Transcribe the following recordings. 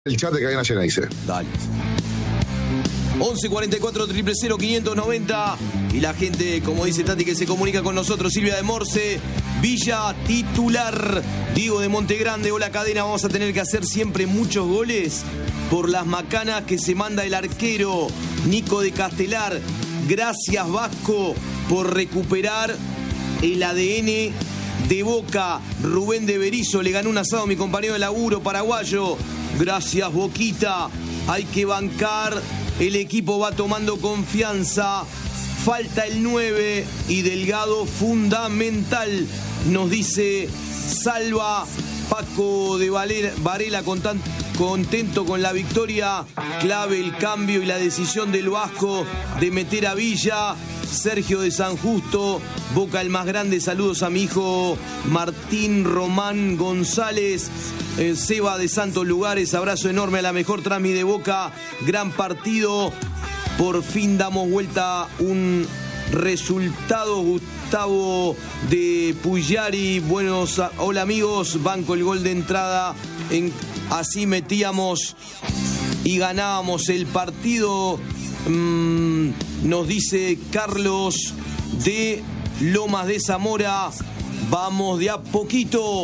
El chat de Cadena Geneise. Dale. 11 44 000 590. Y la gente, como dice Tati, que se comunica con nosotros. Silvia de Morse, Villa titular. Diego de Montegrande, hola Cadena. Vamos a tener que hacer siempre muchos goles por las macanas que se manda el arquero. Nico de Castelar. Gracias Vasco por recuperar el ADN de Boca. Rubén de Berizo, le ganó un asado a mi compañero de laburo paraguayo. Gracias Boquita. Hay que bancar. El equipo va tomando confianza. Falta el 9 y Delgado fundamental. Nos dice Salva. Paco de Varela contento con la victoria. Clave el cambio y la decisión del Vasco de meter a Villa. Sergio de San Justo, Boca el más grande, saludos a mi hijo Martín Román González. Seba de Santos Lugares, abrazo enorme a la mejor trami de Boca, gran partido, por fin damos vuelta un resultado. Gustavo de Puyari, buenos, hola amigos, banco el gol de entrada, así metíamos y ganábamos el partido. Nos dice Carlos de Lomas de Zamora. Vamos de a poquito.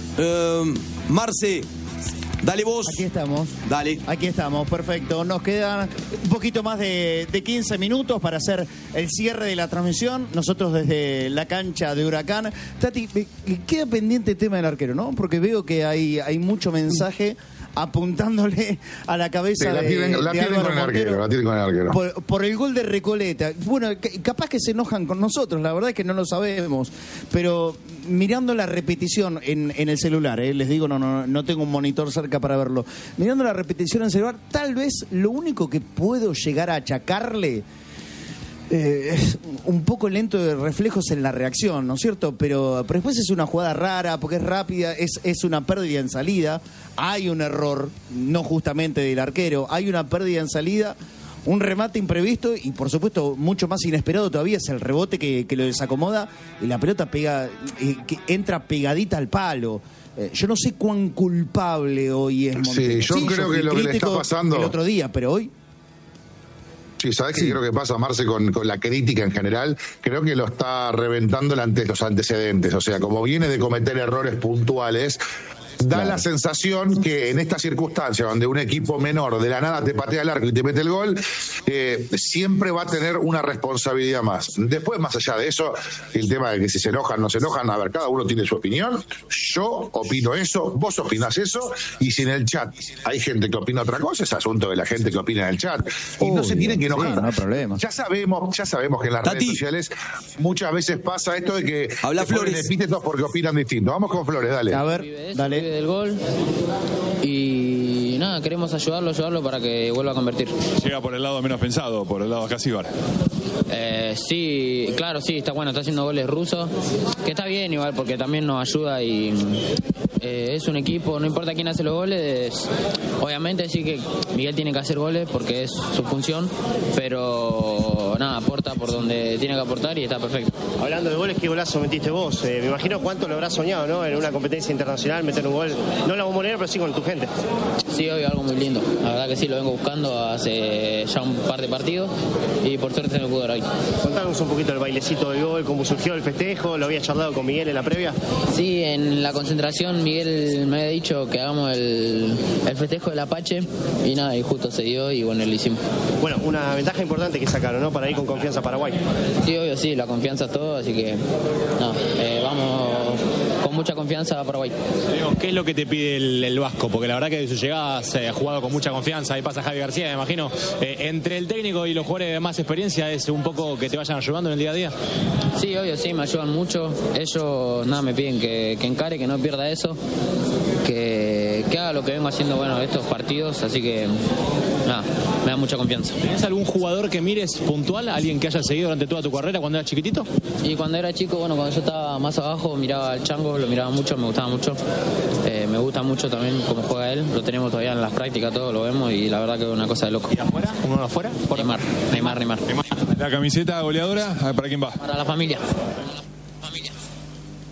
Marce, dale vos. Aquí estamos. Dale. Aquí estamos, perfecto. Nos quedan un poquito más de 15 minutos para hacer el cierre de la transmisión. Nosotros desde la cancha de Huracán. Tati, queda pendiente el tema del arquero, ¿no? Porque veo que hay mucho mensaje apuntándole a la cabeza de Álvaro Montero. La tienen con el arquero. Por el gol de Recoleta. Bueno, capaz que se enojan con nosotros, la verdad es que no lo sabemos. Pero mirando la repetición en el celular, les digo, no tengo un monitor cerca para verlo. Mirando la repetición en el celular, tal vez lo único que puedo llegar a achacarle es un poco lento de reflejos en la reacción, ¿no es cierto? Pero después es una jugada rara, porque es rápida, es una pérdida en salida. Hay un error, no justamente del arquero, hay una pérdida en salida, un remate imprevisto y por supuesto mucho más inesperado todavía es el rebote que lo desacomoda y la pelota pega, que entra pegadita al palo. Yo no sé cuán culpable hoy es Montero. Sí, yo creo que lo que le está pasando el otro día, pero hoy... Sí, ¿sabés qué creo que pasa, Marce, con la crítica en general? Creo que lo está reventando los antecedentes. O sea, como viene de cometer errores puntuales, da la sensación que en esta circunstancia, donde un equipo menor de la nada te patea el arco y te mete el gol, siempre va a tener una responsabilidad más. Después, más allá de eso, el tema de que si se enojan o no se enojan, a ver, cada uno tiene su opinión. Yo opino eso, vos opinás eso, y si en el chat hay gente que opina otra cosa, es asunto de la gente que opina en el chat. Y no se tienen que enojar. Sí, no hay problema. Ya sabemos que en las redes sociales muchas veces pasa esto de que habla Flores, epítetos porque opinan distinto. Vamos con Flores, dale. A ver, dale. Del gol y nada, queremos ayudarlo para que vuelva a convertir. Llega por el lado menos pensado, por el lado de Casíbar. Sí, claro, sí, está bueno, está haciendo goles rusos, que está bien igual porque también nos ayuda y es un equipo, no importa quién hace los goles, obviamente sí que Miguel tiene que hacer goles porque es su función, pero nada, aporta por donde tiene que aportar y está perfecto. Hablando de goles, ¿qué golazo metiste vos? Me imagino cuánto lo habrás soñado, ¿no? En una competencia internacional, meter un gol, no en la Bombonera, pero sí con tu gente. Sí, obvio, algo muy lindo. La verdad que sí, lo vengo buscando hace ya un par de partidos y por suerte se me pudo dar hoy. Contanos un poquito el bailecito del gol, cómo surgió el festejo, ¿lo habías charlado con Miguel en la previa? Sí, en la concentración Miguel me había dicho que hagamos el festejo del Apache y nada, y justo se dio y bueno, lo hicimos. Bueno, una ventaja importante que sacaron, ¿no? Para ir con confianza a Paraguay. Sí, obvio, sí, la confianza es todo, así que no, vamos con mucha confianza a Paraguay. ¿Qué es lo que te pide el Vasco? Porque la verdad que de su llegada se ha jugado con mucha confianza. Ahí pasa Javi García, me imagino. Entre el técnico y los jugadores de más experiencia, ¿es un poco que te vayan ayudando en el día a día? Sí, obvio, sí, me ayudan mucho. Ellos, nada, me piden que encare, que no pierda eso, que haga lo que vengo haciendo, bueno, estos partidos, así que, nada, me da mucha confianza. ¿Tienes algún jugador que mires puntual? ¿Alguien que hayas seguido durante toda tu carrera cuando eras chiquitito? Y cuando era chico, bueno, cuando yo estaba más abajo, miraba al Chango, lo miraba mucho, me gustaba mucho. Me gusta mucho también cómo juega él, lo tenemos todavía en las prácticas, todo lo vemos y la verdad que es una cosa de loco. ¿Y afuera? ¿Uno afuera? Neymar. La camiseta goleadora, ¿para quién va? Para la familia.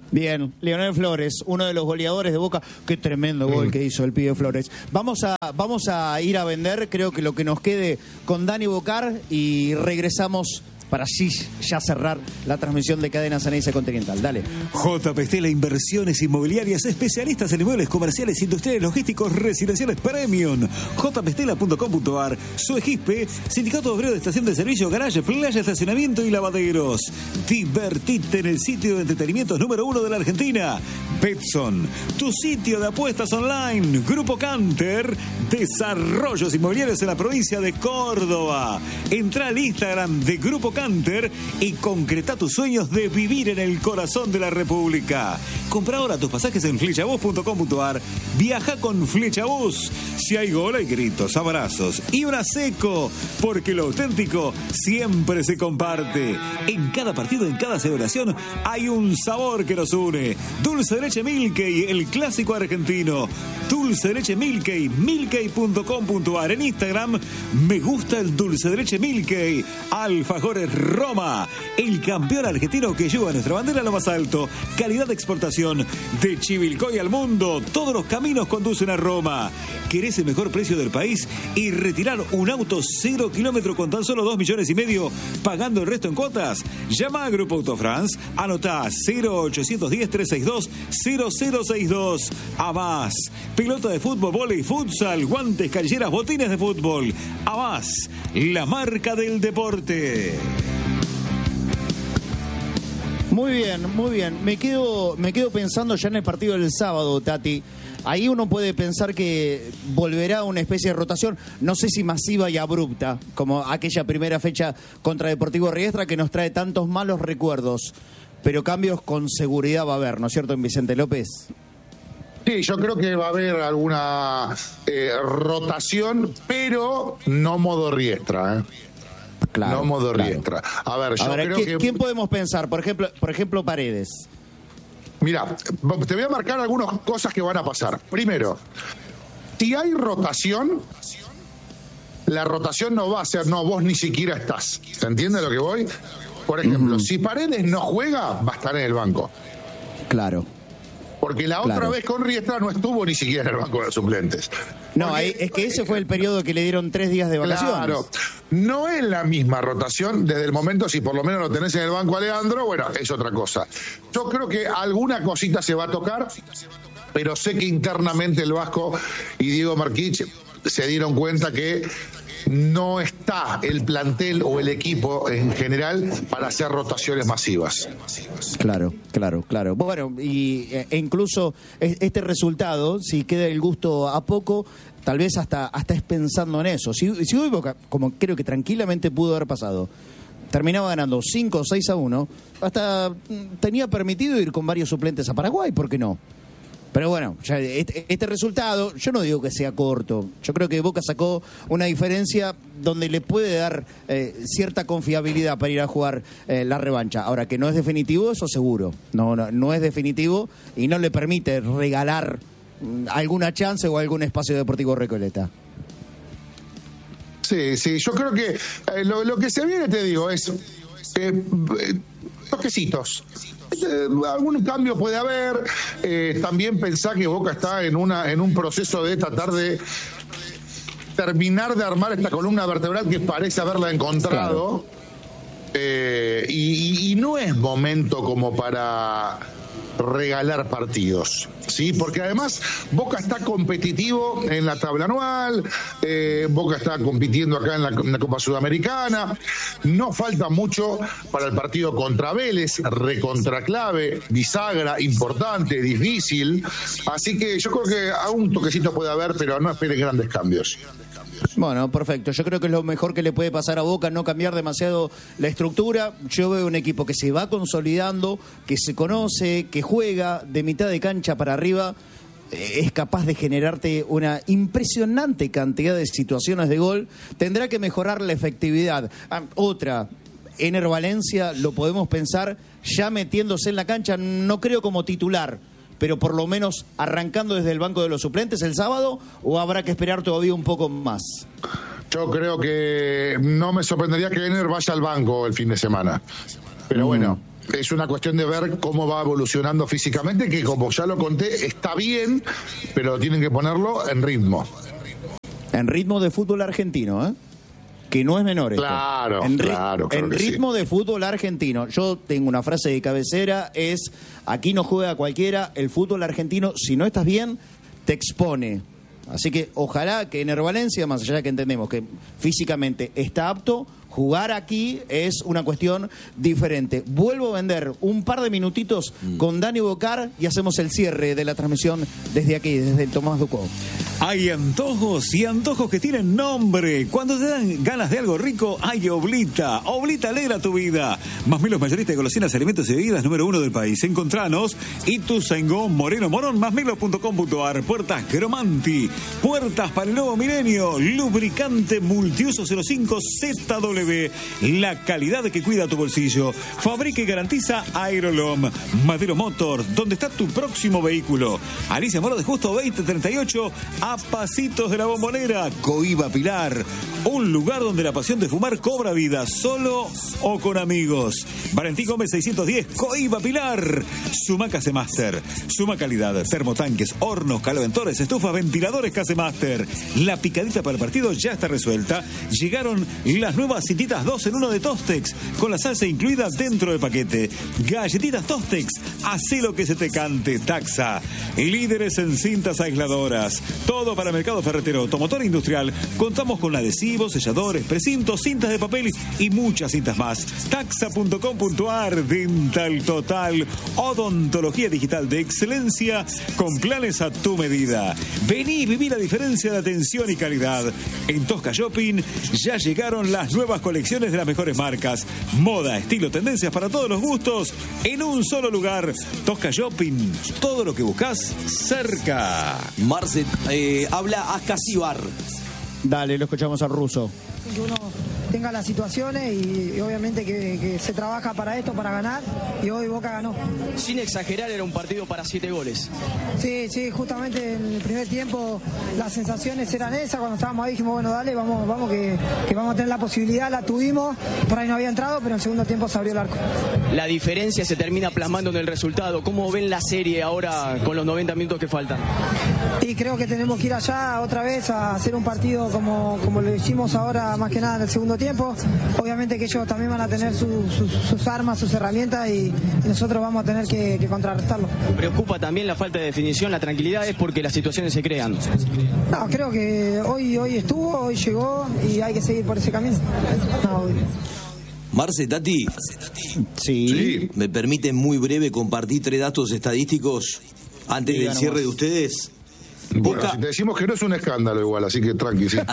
Bien, Leonel Flores, uno de los goleadores de Boca. Qué tremendo gol que hizo el pibe Flores. Vamos a ir a vender, creo que lo que nos quede con Dani Bocar y regresamos para así ya cerrar la transmisión de Cadena Ceneice Continental. Dale. JP Stella Inversiones Inmobiliarias, especialistas en inmuebles comerciales, industriales, logísticos, residenciales premium. jpstela.com.ar. Suegispe, Sindicato Obrero de Estación de Servicio, Garaje, Playa, Estacionamiento y Lavaderos. Divertite en el sitio de entretenimientos número 1 de la Argentina. Betson, tu sitio de apuestas online. Grupo Canter, desarrollos inmobiliarios en la provincia de Córdoba. Entra al Instagram de Grupo Canter y concreta tus sueños de vivir en el corazón de la República. Compra ahora tus pasajes en flechabús.com.ar. Viaja con Flechabús. Si hay gol, hay gritos, abrazos y un seco, porque lo auténtico siempre se comparte. En cada partido, en cada celebración, hay un sabor que nos une. Dulce de leche Milkey, el clásico argentino. Dulce de leche Milkey, milkey.com.ar. En Instagram, me gusta el dulce de leche Milkey. Alfajores Roma, el campeón argentino que lleva nuestra bandera a lo más alto. Calidad de exportación de Chivilcoy al mundo. Todos los caminos conducen a Roma. ¿Querés el mejor precio del país y retirar un auto 0 kilómetro con tan solo 2,5 millones, pagando el resto en cuotas? Llama a Grupo Autofrance, anotá 0810-362-0062. Avás, pelota de fútbol, vóley, futsal, guantes, callejeras, botines de fútbol. Avás, la marca del deporte. Muy bien, muy bien. Me quedo pensando ya en el partido del sábado, Tati. Ahí uno puede pensar que volverá una especie de rotación, no sé si masiva y abrupta, como aquella primera fecha contra Deportivo Riestra que nos trae tantos malos recuerdos, pero cambios con seguridad va a haber, ¿no es cierto, en Vicente López? Sí, yo creo que va a haber alguna rotación, pero no modo Riestra, Claro, no modo Riestra. A ver, yo creo que... ¿Quién podemos pensar? Por ejemplo, Paredes. Mira, te voy a marcar algunas cosas que van a pasar. Primero, si hay rotación, la rotación no va a ser, no, vos ni siquiera estás. ¿Se entiende lo que voy? Por ejemplo, si Paredes no juega, va a estar en el banco. Claro. Porque la otra vez con Riestra no estuvo ni siquiera en el banco de los suplentes. No, es que ese fue el periodo que le dieron 3 días de vacaciones. Claro, no es la misma rotación desde el momento, si por lo menos lo tenés en el banco a Leandro, bueno, es otra cosa. Yo creo que alguna cosita se va a tocar, pero sé que internamente el Vasco y Diego Marquich se dieron cuenta que no está el plantel o el equipo en general para hacer rotaciones masivas. Claro. Bueno, y incluso este resultado, si queda el gusto a poco, tal vez hasta es pensando en eso. Si hoy Boca, como creo que tranquilamente pudo haber pasado, terminaba ganando 5 o 6-1, hasta tenía permitido ir con varios suplentes a Paraguay, ¿por qué no? Pero bueno, ya este resultado, yo no digo que sea corto. Yo creo que Boca sacó una diferencia donde le puede dar cierta confiabilidad para ir a jugar la revancha. Ahora, que no es definitivo, eso seguro. No es definitivo y no le permite regalar alguna chance o algún espacio deportivo Recoleta. Sí, yo creo que lo que se viene, te digo, es toquecitos. Algún cambio puede haber. También pensá que Boca está en un proceso de tratar de terminar de armar esta columna vertebral que parece haberla encontrado. Claro. Y no es momento como para regalar partidos, ¿sí? Porque además Boca está competitivo en la tabla anual, Boca está compitiendo acá en la Copa Sudamericana, no falta mucho para el partido contra Vélez, recontraclave, bisagra, importante, difícil, así que yo creo que algún toquecito puede haber, pero no esperen grandes cambios. Bueno, perfecto. Yo creo que es lo mejor que le puede pasar a Boca, no cambiar demasiado la estructura. Yo veo un equipo que se va consolidando, que se conoce, que juega de mitad de cancha para arriba. Es capaz de generarte una impresionante cantidad de situaciones de gol. Tendrá que mejorar la efectividad. Otra, Ener Valencia, lo podemos pensar ya metiéndose en la cancha, no creo como titular, pero por lo menos arrancando desde el banco de los suplentes el sábado, o habrá que esperar todavía un poco más. Yo creo que no me sorprendería que Ener vaya al banco el fin de semana. Pero bueno, es una cuestión de ver cómo va evolucionando físicamente, que como ya lo conté, está bien, pero tienen que ponerlo en ritmo. En ritmo de fútbol argentino, que no es menor esto. Claro, en ritmo de fútbol argentino. Yo tengo una frase de cabecera, es: aquí no juega cualquiera, el fútbol argentino, si no estás bien, te expone. Así que ojalá que Ener Valencia, más allá de que entendemos que físicamente está apto, jugar aquí es una cuestión diferente. Vuelvo a vender un par de minutitos con Dani Bocar y hacemos el cierre de la transmisión desde aquí, desde el Tomás Ducó. Hay antojos y antojos que tienen nombre. Cuando te dan ganas de algo rico, hay Oblita. Oblita alegra tu vida. Masmelos mayorista de golosinas, alimentos y bebidas número 1 del país. Encontranos Ituzaingó, Moreno Morón, masmelos.com.ar. Puertas Gromanti. Puertas para el nuevo milenio. Lubricante multiuso 05 ZW. La calidad que cuida tu bolsillo. Fabrica y garantiza Aerolom. Madero Motor, donde está tu próximo vehículo. Alicia Moro de Justo 2038, a pasitos de la Bombonera. Coiba Pilar, un lugar donde la pasión de fumar cobra vida, solo o con amigos. Valentín Gómez 610, Coiba Pilar. Suma Casemaster, suma calidad, termotanques, hornos, caloventores, estufas, ventiladores Casemaster. La picadita para el partido ya está resuelta. Llegaron las nuevas cintitas 2 en 1 de Tostex, con la salsa incluida dentro del paquete. Galletitas Tostex, hacé lo que se te cante. Taxa, líderes en cintas aisladoras. Todo para mercado ferretero, automotor industrial. Contamos con adhesivos, selladores, precintos, cintas de papel y muchas cintas más. Taxa.com.ar. Dental Total, odontología digital de excelencia con planes a tu medida. Vení y viví la diferencia de atención y calidad. En Tosca Shopping ya llegaron las nuevas colecciones de las mejores marcas. Moda, estilo, tendencias para todos los gustos en un solo lugar. Tosca Shopping, todo lo que buscas cerca. Marce, habla Ascasibar. Dale, lo escuchamos al ruso. Que uno tenga las situaciones y obviamente que se trabaja para esto, para ganar, y hoy Boca ganó. Sin exagerar, era un partido para 7 goles. Sí, justamente en el primer tiempo las sensaciones eran esas. Cuando estábamos ahí dijimos, bueno, dale, vamos que vamos a tener la posibilidad, la tuvimos, por ahí no había entrado, pero en el segundo tiempo se abrió el arco. La diferencia se termina plasmando en el resultado. ¿Cómo ven la serie ahora con los 90 minutos que faltan? Y creo que tenemos que ir allá otra vez a hacer un partido como lo hicimos ahora, más que nada en el segundo tiempo. Obviamente que ellos también van a tener sus armas, sus herramientas, y nosotros vamos a tener que contrarrestarlo. ¿Preocupa también la falta de definición? ¿La tranquilidad es porque las situaciones se crean? No, creo que hoy estuvo, hoy llegó y hay que seguir por ese camino. Marce, Tati, Sí. ¿me permite muy breve compartir 3 datos estadísticos antes del cierre de ustedes? Bueno, Boca... si te decimos que no es un escándalo igual, así que tranqui, sí.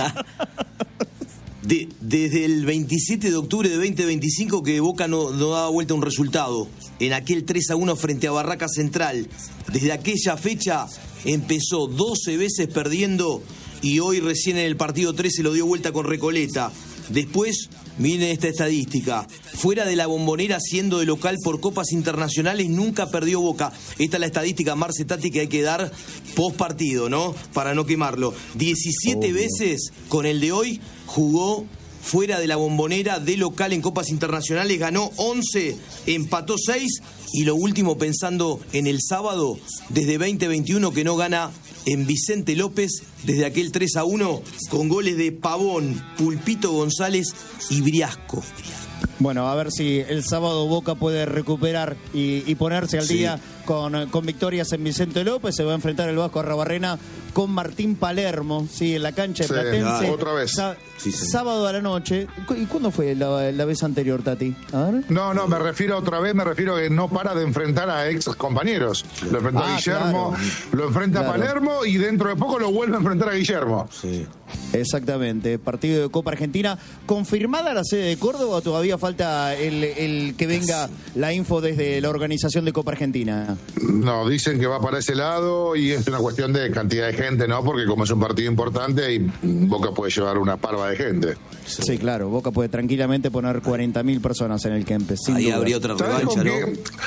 Desde el 27 de octubre de 2025 que Boca no daba vuelta un resultado. En aquel 3-1 frente a Barraca Central. Desde aquella fecha empezó 12 veces perdiendo y hoy recién en el partido 3 se lo dio vuelta con Recoleta. Después viene esta estadística. Fuera de la Bombonera, siendo de local por copas internacionales, nunca perdió Boca. Esta es la estadística, Marce, Tati, que hay que dar post partido, ¿no? Para no quemarlo. 17 veces con el de hoy jugó fuera de la Bombonera de local en copas internacionales, ganó 11, empató 6 y lo último, pensando en el sábado, desde 2021 que no gana en Vicente López, desde aquel 3-1 con goles de Pavón, Pulpito González y Briasco. Bueno, a ver si el sábado Boca puede recuperar y ponerse al día con victorias en Vicente López. Se va a enfrentar el Vasco Arrabarrena con Martín Palermo, sí, en la cancha de Platense. Otra vez. Sábado a la noche. ¿Y cuándo fue la vez anterior, Tati? A ver. No, me refiero a que no para de enfrentar a ex compañeros. Lo enfrentó a Guillermo, claro. Lo enfrenta a Palermo y dentro de poco lo vuelve a enfrentar a Guillermo. Sí. Exactamente, partido de Copa Argentina. ¿Confirmada la sede de Córdoba o todavía falta el que venga la info desde la organización de Copa Argentina? No, dicen que va para ese lado y es una cuestión de cantidad de gente, ¿no? Porque como es un partido importante, y Boca puede llevar una parva de gente. Sí, claro, Boca puede tranquilamente poner 40.000 personas en el Kempes. Ahí habría otra revancha, ¿no?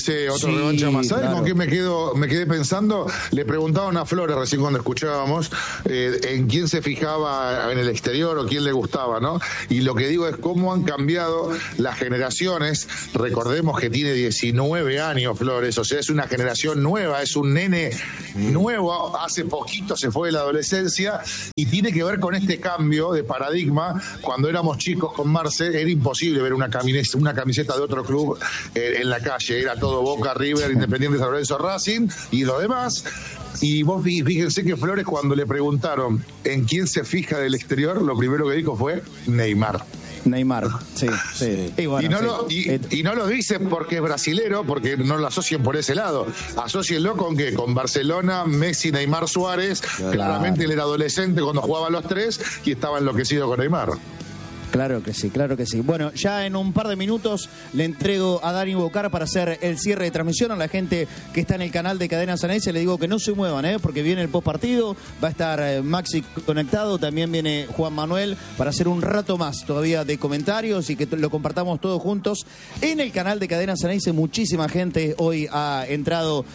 merece otra Sí, revancha más. ¿Sabes claro. con qué me quedé pensando? Le preguntaban a Flores recién cuando escuchábamos en quién se fijaba en el exterior o quién le gustaba, ¿no? Y lo que digo es cómo han cambiado las generaciones. Recordemos que tiene 19 años Flores, o sea, es una generación nueva, es un nene nuevo, hace poquito se fue de la adolescencia y tiene que ver con este cambio de paradigma. Cuando éramos chicos con Marce era imposible ver una camiseta de otro club en la calle, era todo Boca, River, Independiente, San Lorenzo, Racing y lo demás. Y vos fíjense que Flores, cuando le preguntaron en quién se fija del exterior, lo primero que dijo fue Neymar. Neymar, sí, sí. Y, bueno, y no lo dice porque es brasilero, porque no lo asocien por ese lado. Asocienlo con que con Barcelona, Messi, Neymar, Suárez. Claro. Claramente él era adolescente cuando jugaban los tres y estaba enloquecido con Neymar. Claro que sí, claro que sí. Bueno, ya en un par de minutos le entrego a Dani Bocar para hacer el cierre de transmisión a la gente que está en el canal de Cadena Ceneice. Le digo que no se muevan, porque viene el postpartido, va a estar Maxi conectado, también viene Juan Manuel para hacer un rato más todavía de comentarios y que lo compartamos todos juntos en el canal de Cadena Ceneice. Muchísima gente hoy ha entrado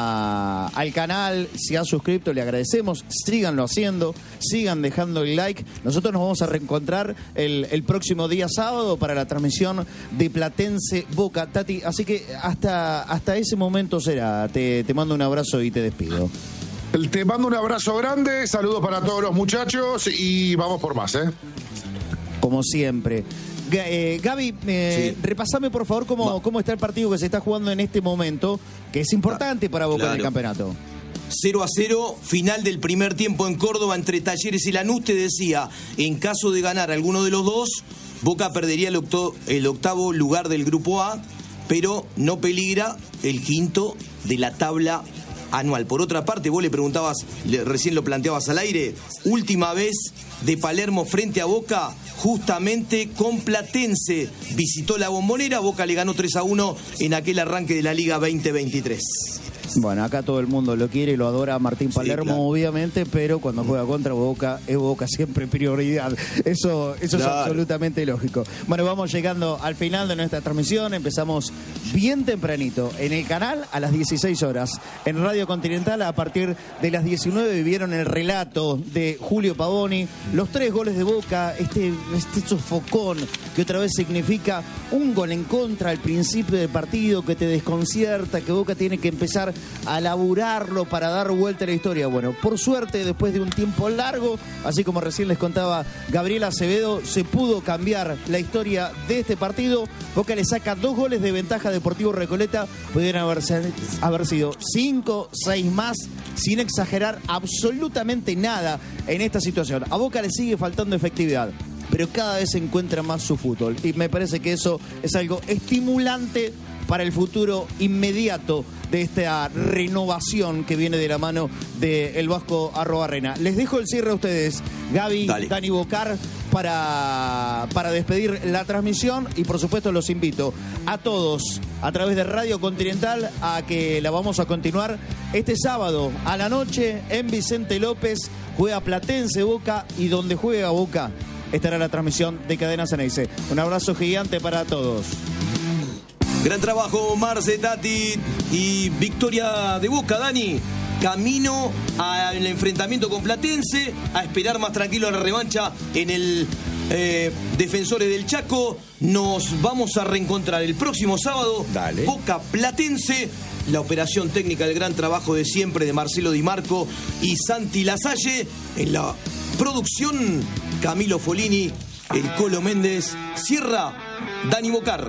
al canal, se ha suscrito, le agradecemos, síganlo haciendo, sigan dejando el like. Nosotros nos vamos a reencontrar el próximo día sábado para la transmisión de Platense Boca, Tati, así que hasta ese momento será. Te mando un abrazo y te despido. Te mando un abrazo grande, saludos para todos los muchachos y vamos por más, Como siempre. Gaby, sí. Repasame por favor cómo está el partido que se está jugando en este momento, que es importante para Boca en el campeonato. 0-0, final del primer tiempo en Córdoba entre Talleres y Lanús. Te decía, en caso de ganar alguno de los dos, Boca perdería el octavo lugar del Grupo A, pero no peligra el quinto de la tabla anual. Por otra parte, vos le preguntabas, recién lo planteabas al aire, última vez de Palermo frente a Boca, justamente con Platense. Visitó la Bombonera, Boca le ganó 3-1 en aquel arranque de la Liga 2023. Bueno, acá todo el mundo lo quiere y lo adora a Martín Palermo, sí, claro, obviamente, pero cuando juega contra Boca, es Boca siempre prioridad. Eso claro, es absolutamente lógico. Bueno, vamos llegando al final de nuestra transmisión. Empezamos bien tempranito en el canal a las 16 horas. En Radio Continental a partir de las 19 vivieron el relato de Julio Pavoni, los 3 goles de Boca, este sofocón que otra vez significa un gol en contra al principio del partido que te desconcierta, que Boca tiene que empezar a laburarlo para dar vuelta a la historia. Bueno, por suerte, después de un tiempo largo, así como recién les contaba Gabriela Acevedo, se pudo cambiar la historia de este partido. Boca le saca 2 goles de ventaja a Deportivo Recoleta, pudieron haber sido 5, 6 más, sin exagerar absolutamente nada en esta situación. A Boca le sigue faltando efectividad, pero cada vez se encuentra más su fútbol y me parece que eso es algo estimulante para el futuro inmediato de esta renovación que viene de la mano del Vasco Arrobarrena. Les dejo el cierre a ustedes, Gaby, Dani Bocar, para despedir la transmisión y por supuesto los invito a todos a través de Radio Continental a que la vamos a continuar este sábado a la noche en Vicente López. Juega Platense Boca y donde juega Boca estará la transmisión de Cadena Ceneice. Un abrazo gigante para todos. Gran trabajo, Marce, Tati, y victoria de Boca, Dani. Camino al enfrentamiento con Platense, a esperar más tranquilo la revancha en el Defensores del Chaco. Nos vamos a reencontrar el próximo sábado. Dale. Boca Platense. La operación técnica, el gran trabajo de siempre de Marcelo Di Marco y Santi Lasalle. En la producción, Camilo Folini, el Colo Méndez. Cierra Dani Bocar.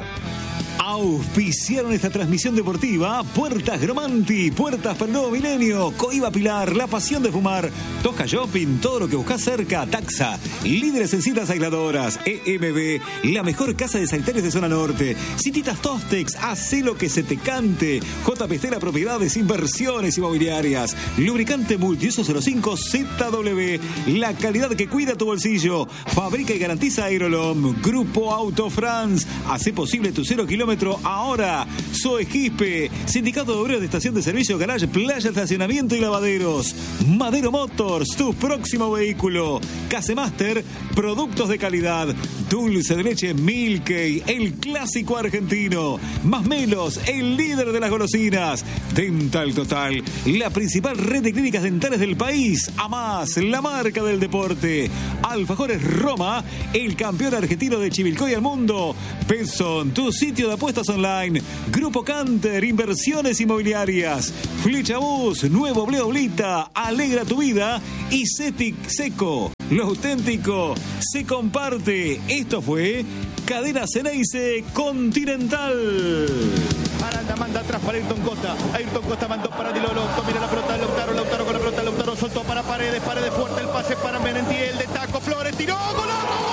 Auspiciaron esta transmisión deportiva Puertas Gromanti, Puertas para el Nuevo Milenio, Coiba Pilar, La Pasión de Fumar, Tosca Shopping, todo lo que buscas cerca, Taxa, líderes en cintas aisladoras, EMB, la mejor casa de sanitarios de zona norte, Cititas Tostex, hacé lo que se te cante, JP Estela Propiedades, Inversiones Inmobiliarias, Lubricante Multiuso 05 ZW, la calidad que cuida tu bolsillo, fabrica y garantiza Aerolom, Grupo Auto France, hace posible tu 0 kilómetros 4 ahora. Soequispe, Sindicato de Obreros de Estación de Servicio, Garage, Playa, Estacionamiento y Lavaderos. Madero Motors, tu próximo vehículo. Casemaster, productos de calidad. Dulce de leche Milkey, el clásico argentino. Masmelos, el líder de las golosinas. Dental Total, la principal red de clínicas dentales del país. AMAS, la marca del deporte. Alfajores Roma, el campeón argentino de Chivilcoy al mundo. Petson, tu sitio de apuestas online. Grupo Canter, inversiones inmobiliarias. Flecha Bus, nuevo Bleoblita, alegra tu vida. Y Cetic Seco, lo auténtico se comparte. Esto fue Cadena Ceneice Continental. Aranda manda atrás para Ayrton Costa. Ayrton Costa mandó para Di Lolo. Mira la pelota, Lautaro con la pelota. Lautaro soltó para Paredes fuerte. El pase para Merentiel. De taco, Flores tiró. ¡Golazo!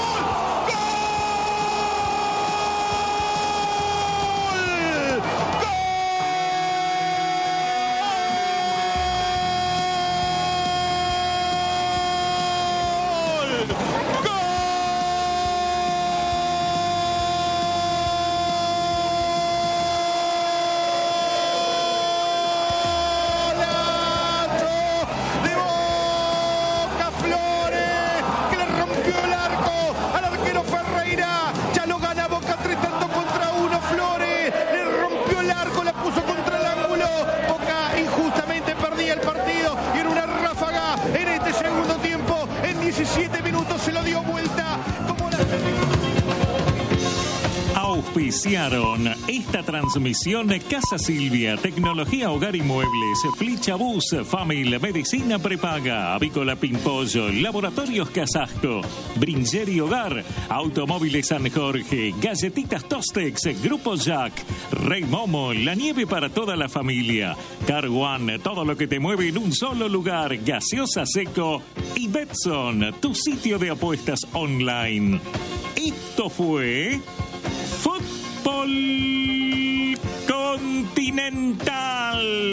Auspiciaron esta transmisión Casa Silvia, Tecnología Hogar y Muebles, Flecha Bus, Famil, Medicina Prepaga, Avícola Pimpollo, Laboratorios Casasco, Bringeri Hogar, Automóviles San Jorge, Galletitas Tostex, Grupo Jack, Rey Momo, la nieve para toda la familia, Car One, todo lo que te mueve en un solo lugar, Gaseosa Seco y Betson, tu sitio de apuestas online. Esto fue Fútbol Continental.